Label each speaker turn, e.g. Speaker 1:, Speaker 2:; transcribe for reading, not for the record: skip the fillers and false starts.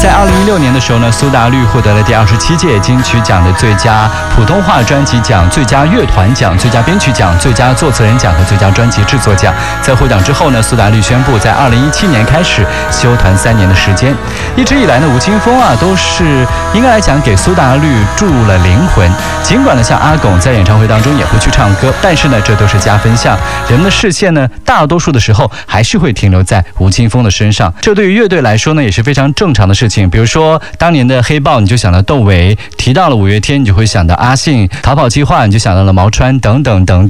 Speaker 1: 在2016年的时候呢，苏打绿获得了第27届金曲奖的最佳普通话专辑奖、最佳乐团奖、最佳编曲奖、最佳作词人奖和最佳专辑制作奖。在获奖之后呢，苏打绿宣布在2017年开始休团3年的时间。一直以来呢，吴青峰都是应该来讲给苏打绿注入了灵魂。尽管呢，像阿巩在演唱会当中也会去唱歌，但是呢，这都是加分项。人们的视线呢，大多数的时候还是会停留在吴青峰的身上。这对于乐队来说呢，也是非常正常的事情。比如说当年的黑豹，你就想到窦唯；提到了五月天，你就会想到阿信；逃跑计划，你就想到了毛川，等等等等。